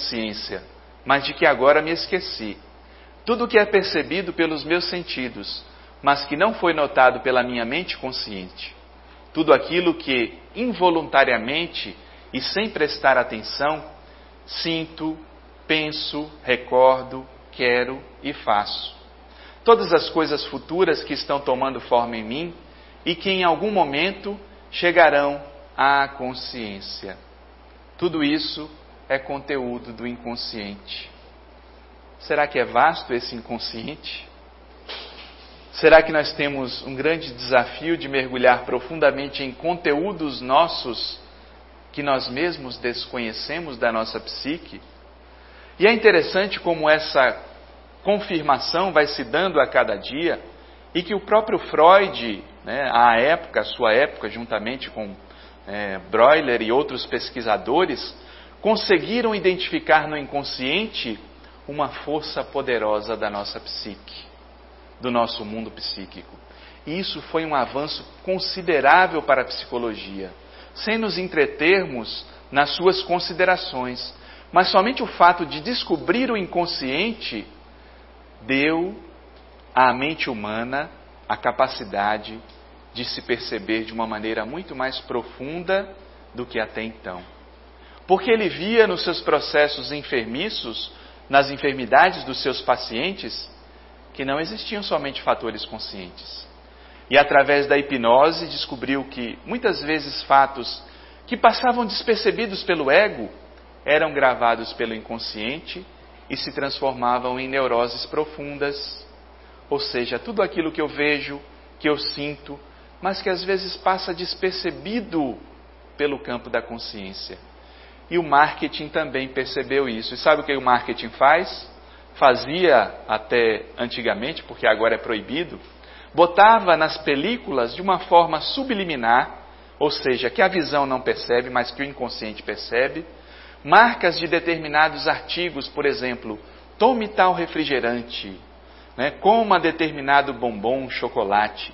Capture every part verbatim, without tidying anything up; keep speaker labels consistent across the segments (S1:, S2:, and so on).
S1: consciência, mas de que agora me esqueci. Tudo o que é percebido pelos meus sentidos, mas que não foi notado pela minha mente consciente. Tudo aquilo que, involuntariamente e sem prestar atenção, sinto, penso, recordo, quero e faço. Todas as coisas futuras que estão tomando forma em mim e que em algum momento chegarão à consciência. Tudo isso é conteúdo do inconsciente. Será que é vasto esse inconsciente? Será que nós temos um grande desafio de mergulhar profundamente em conteúdos nossos que nós mesmos desconhecemos da nossa psique? E é interessante como essa confirmação vai se dando a cada dia e que o próprio Freud, né, à época, a sua época, juntamente com é, Breuer e outros pesquisadores, conseguiram identificar no inconsciente uma força poderosa da nossa psique, do nosso mundo psíquico. E isso foi um avanço considerável para a psicologia, sem nos entretermos nas suas considerações, mas somente o fato de descobrir o inconsciente deu à mente humana a capacidade de se perceber de uma maneira muito mais profunda do que até então. Porque ele via nos seus processos enfermiços, nas enfermidades dos seus pacientes, que não existiam somente fatores conscientes. E através da hipnose descobriu que muitas vezes fatos que passavam despercebidos pelo ego eram gravados pelo inconsciente e se transformavam em neuroses profundas. Ou seja, tudo aquilo que eu vejo, que eu sinto, mas que às vezes passa despercebido pelo campo da consciência. E o marketing também percebeu isso. E sabe o que o marketing faz? Fazia até antigamente, porque agora é proibido, botava nas películas de uma forma subliminar, ou seja, que a visão não percebe, mas que o inconsciente percebe, marcas de determinados artigos, por exemplo, tome tal refrigerante, né, coma determinado bombom, chocolate.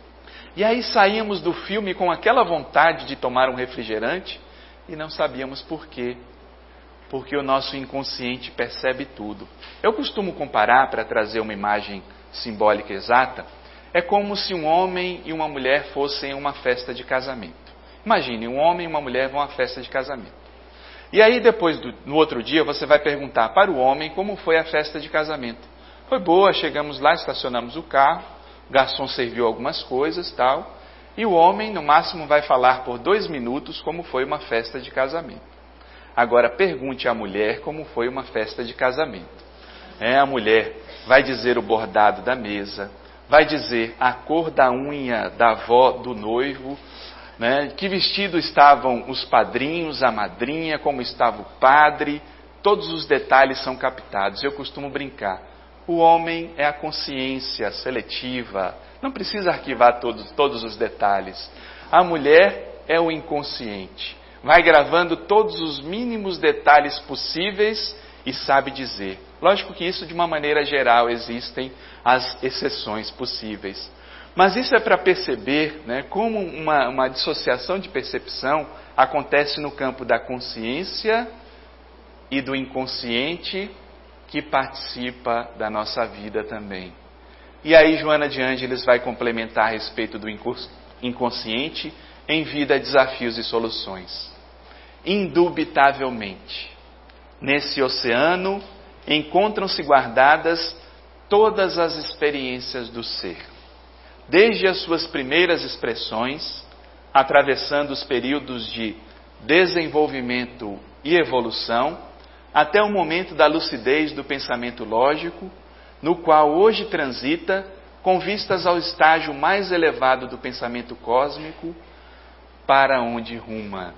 S1: E aí saíamos do filme com aquela vontade de tomar um refrigerante e não sabíamos por quê. Porque o nosso inconsciente percebe tudo. Eu costumo comparar, para trazer uma imagem simbólica exata, é como se um homem e uma mulher fossem a uma festa de casamento. Imagine, um homem e uma mulher vão à festa de casamento. E aí depois, do, no outro dia, você vai perguntar para o homem como foi a festa de casamento. Foi boa, chegamos lá, estacionamos o carro, o garçom serviu algumas coisas, tal, e o homem, no máximo, vai falar por dois minutos como foi uma festa de casamento. Agora, pergunte à mulher como foi uma festa de casamento. É, a mulher vai dizer o bordado da mesa, vai dizer a cor da unha da avó do noivo, né, que vestido estavam os padrinhos, a madrinha, como estava o padre, todos os detalhes são captados. Eu costumo brincar, o homem é a consciência seletiva, não precisa arquivar todos, todos os detalhes. A mulher é o inconsciente. Vai gravando todos os mínimos detalhes possíveis e sabe dizer. Lógico que isso, de uma maneira geral, existem as exceções possíveis. Mas isso é para perceber, né, como uma, uma dissociação de percepção acontece no campo da consciência e do inconsciente que participa da nossa vida também. E aí Joana de Ângeles vai complementar a respeito do inconsciente em Vida, Desafios e Soluções. Indubitavelmente, nesse oceano encontram-se guardadas todas as experiências do ser, desde as suas primeiras expressões, atravessando os períodos de desenvolvimento e evolução, até o momento da lucidez do pensamento lógico, no qual hoje transita com vistas ao estágio mais elevado do pensamento cósmico, para onde ruma.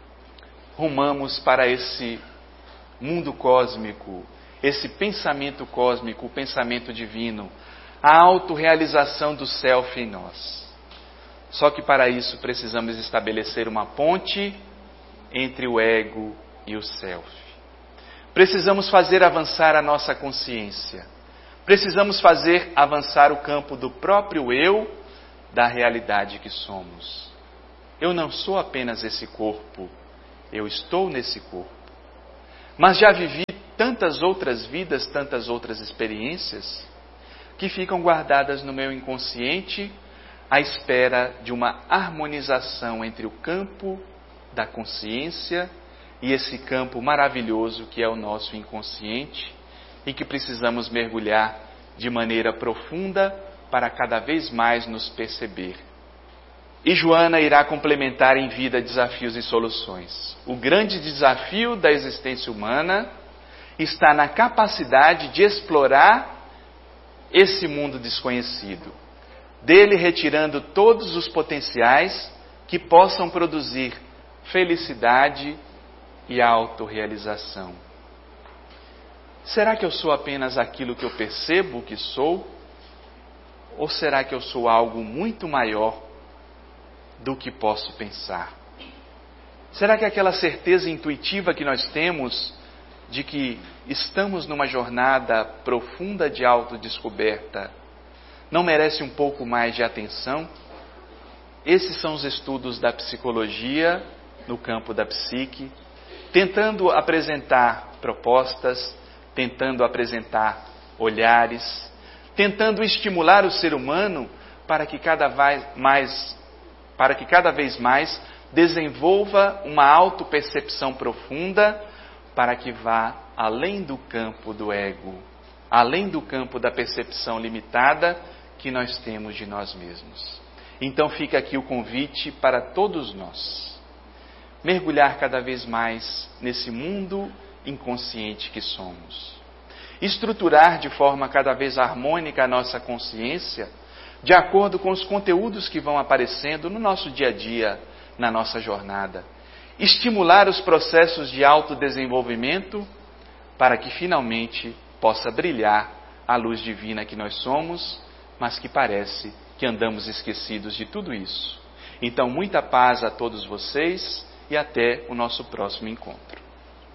S1: Rumamos para esse mundo cósmico, esse pensamento cósmico, o pensamento divino, a autorrealização do self em nós. Só que para isso precisamos estabelecer uma ponte entre o ego e o self. Precisamos fazer avançar a nossa consciência. Precisamos fazer avançar o campo do próprio eu, da realidade que somos. Eu não sou apenas esse corpo, eu estou nesse corpo. Mas já vivi tantas outras vidas, tantas outras experiências, que ficam guardadas no meu inconsciente à espera de uma harmonização entre o campo da consciência e esse campo maravilhoso que é o nosso inconsciente e que precisamos mergulhar de maneira profunda para cada vez mais nos perceber. E Joana irá complementar em vida desafios e soluções. O grande desafio da existência humana está na capacidade de explorar esse mundo desconhecido, dele retirando todos os potenciais que possam produzir felicidade e autorrealização. Será que eu sou apenas aquilo que eu percebo que sou? Ou será que eu sou algo muito maior do que posso pensar? Será que aquela certeza intuitiva que nós temos de que estamos numa jornada profunda de autodescoberta não merece um pouco mais de atenção? Esses são os estudos da psicologia no campo da psique, tentando apresentar propostas, tentando apresentar olhares, tentando estimular o ser humano para que cada vez mais, para que cada vez mais desenvolva uma autopercepção profunda, para que vá além do campo do ego, além do campo da percepção limitada que nós temos de nós mesmos. Então fica aqui o convite para todos nós, mergulhar cada vez mais nesse mundo inconsciente que somos. Estruturar de forma cada vez harmônica a nossa consciência, de acordo com os conteúdos que vão aparecendo no nosso dia a dia, na nossa jornada. Estimular os processos de autodesenvolvimento para que finalmente possa brilhar a luz divina que nós somos, mas que parece que andamos esquecidos de tudo isso. Então, muita paz a todos vocês e até o nosso próximo encontro.